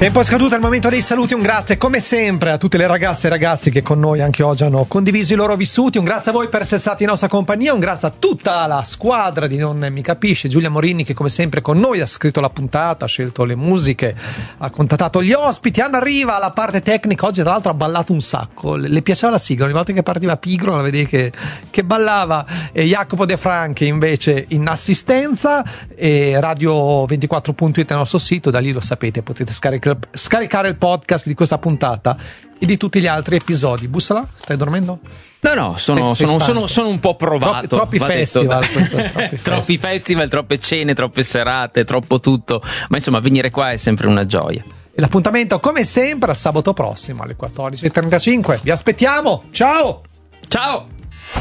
Tempo è scaduto, è il momento dei saluti. Un grazie come sempre a tutte le ragazze e ragazzi che con noi anche oggi hanno condiviso i loro vissuti. Un grazie a voi per essere stati in nostra compagnia. Un grazie a tutta la squadra di Non Mi Capisce, Giulia Morini che come sempre con noi ha scritto la puntata, ha scelto le musiche, ha contattato gli ospiti. Anna Riva alla parte tecnica, oggi tra l'altro ha ballato un sacco, le piaceva la sigla, ogni volta che partiva Pigro la vedevi che ballava. E Jacopo De Franchi invece in assistenza, e Radio24.it è il nostro sito, da lì lo sapete, potete scaricare il podcast di questa puntata e di tutti gli altri episodi. Bussola, stai dormendo? No, sono un po' provato. Troppi festival, troppi festival, troppe cene, troppe serate, troppo tutto. Ma insomma, venire qua è sempre una gioia. E l'appuntamento, come sempre, a sabato prossimo alle 14:35. Vi aspettiamo. Ciao! Ciao!